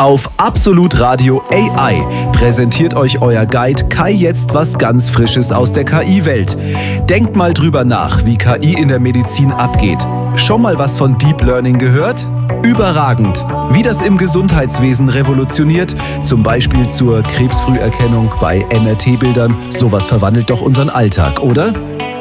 Auf Absolut Radio AI präsentiert euch euer Guide Kai jetzt was ganz Frisches aus der KI-Welt. Denkt mal drüber nach, wie KI in der Medizin abgeht. Schon mal was von Deep Learning gehört? Überragend! Wie das im Gesundheitswesen revolutioniert, zum Beispiel zur Krebsfrüherkennung bei MRT-Bildern, sowas verwandelt doch unseren Alltag, oder?